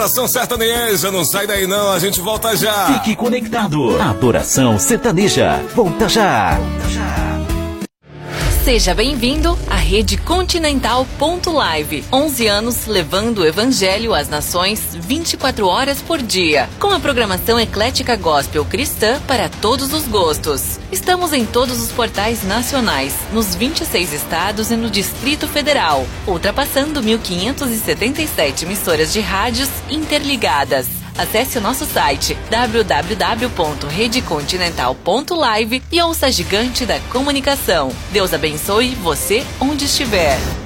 Adoração Sertaneja, não sai daí não, a gente volta já. Fique conectado. Adoração Sertaneja, volta já. Seja bem-vindo à Rede Continental Live. 11 anos levando o Evangelho às nações 24 horas por dia, com a programação eclética gospel cristã para todos os gostos. Estamos em todos os portais nacionais, nos 26 estados e no Distrito Federal, ultrapassando 1.577 emissoras de rádios interligadas. Acesse o nosso site www.redecontinental.live e ouça a gigante da comunicação. Deus abençoe você onde estiver.